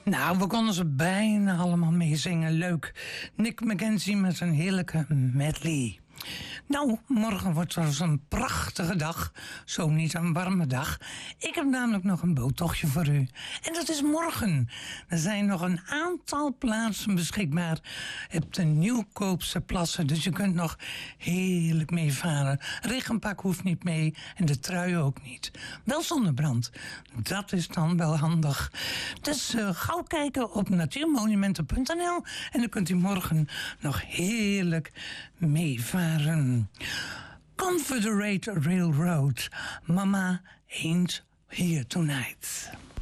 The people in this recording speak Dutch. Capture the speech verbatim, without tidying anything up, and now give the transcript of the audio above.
Nou, we konden ze bijna allemaal meezingen. Leuk. Nick McKenzie met zijn heerlijke medley. Nou, morgen wordt het een prachtige dag. Zo niet een warme dag. Ik heb namelijk nog een boottochtje voor u. En dat is morgen. Er zijn nog een aantal plaatsen beschikbaar op de Nieuwkoopse plassen. Dus je kunt nog heerlijk meevaren. Regenpak hoeft niet mee en de trui ook niet. Wel zonnebrand. Dat is dan wel handig. Dus uh, gauw kijken op natuurmonumenten punt n l en dan kunt u morgen nog heerlijk meevaren. Confederate Railroad. Mama ain't here tonight.